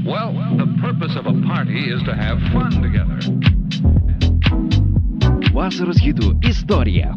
Well, the purpose of a party is to have fun together. Vasaros hitų istorija.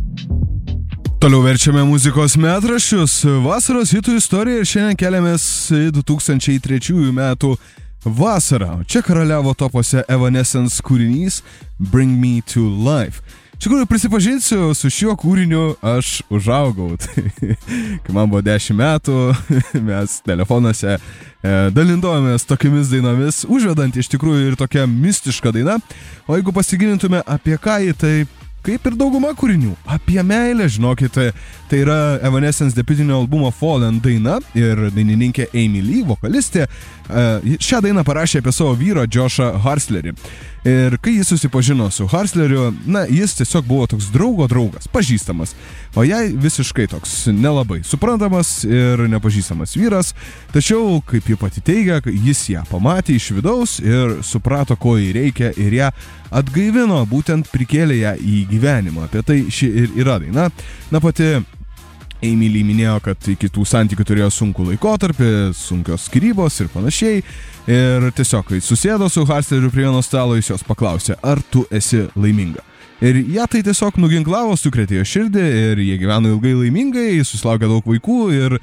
Toliau verčiame muzikos metraščius. Vasaros hitų istorija ir šiandien keliamės į 2003 metų vasarą. Čia karaliavo topuose Evanescence kūrinys Bring Me to Life. Iš tikrųjų, prisipažinsiu, su šiuo kūriniu aš užaugau. Kai man buvo 10 metų, mes telefonuose dalindavomės tokiamis dainomis, užvedant iš tikrųjų ir tokia mistiška daina. O jeigu pasigilintume apie ką jį, tai kaip ir dauguma kūrinių, apie meilę, žinokite, tai yra Evanescence debiutinio albumo Fallen daina ir dainininkė Amy Lee, vokalistė. Šią dainą parašė apie savo vyrą Joshą Harslerį. Ir kai jis susipažino su Harsleriu, jis tiesiog buvo toks draugo draugas, pažįstamas, o jai visiškai toks nelabai suprantamas ir nepažįstamas vyras. Tačiau, kaip ji pati teigia, jis ją pamatė iš vidaus ir suprato, ko jai reikia ir ją atgaivino, būtent prikėlė ją į gyvenimą. Apie tai ši ir yra daina. Pati Amy Lee minėjo, kad iki tų santykių turėjo sunkų laikotarpį, sunkios skyrybos ir panašiai. Ir tiesiog, kai susėdo su Harsleriu prie vieno stalo, jis jos paklausė, ar tu esi laiminga. Ir ją tai tiesiog nuginklavo, sukrėtė jo širdį ir jie gyveno ilgai laimingai, susilaukė daug vaikų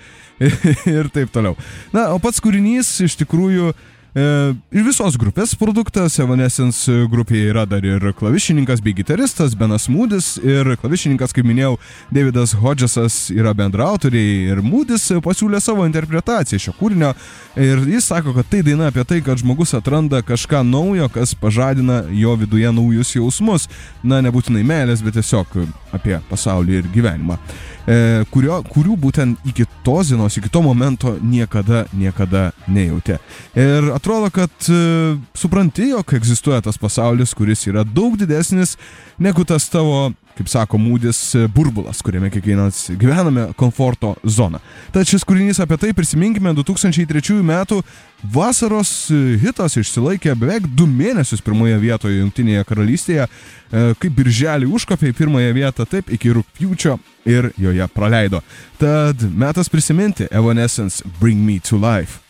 ir taip toliau. O pats kūrinys iš tikrųjų ir visos grupės produktas. Evanescence grupėje yra dar ir klavišininkas bei gitaristas Benas Moodys ir klavišininkas, kaip minėjau, Davidas Hodgesas yra bendraautoriai ir Moodys pasiūlė savo interpretaciją šio kūrinio ir jis sako, kad tai daina apie tai, kad žmogus atranda kažką naujo, kas pažadina jo viduje naujus jausmus. Nebūtinai meilės, bet tiesiog apie pasaulį ir gyvenimą, kurių būtent iki tos dienos, iki to momento niekada nejautė. Ir atrodo, kad supranti, jog egzistuoja tas pasaulis, kuris yra daug didesnis negu tas tavo, kaip sako Moodys, burbulas, kuriame kiekvienas gyvename komforto zoną. Tad šis kūrinys apie tai, prisiminkime, 2003 metų vasaros hitas išsilaikė beveik 2 mėnesius pirmoje vietoje Jungtinėje karalystėje, kaip birželį užkopė į pirmąją vietą, taip iki rugpjūčio ir joje praleido. Tad metas prisiminti Evanescence Bring Me to Life.